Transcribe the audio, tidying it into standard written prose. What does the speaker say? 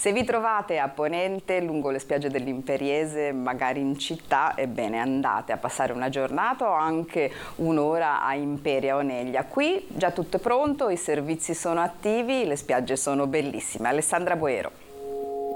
Se vi trovate a Ponente, lungo le spiagge dell'Imperiese, magari in città, ebbene andate a passare una giornata o anche un'ora a Imperia o Oneglia. Qui già tutto è pronto, i servizi sono attivi, le spiagge sono bellissime. Alessandra Boero.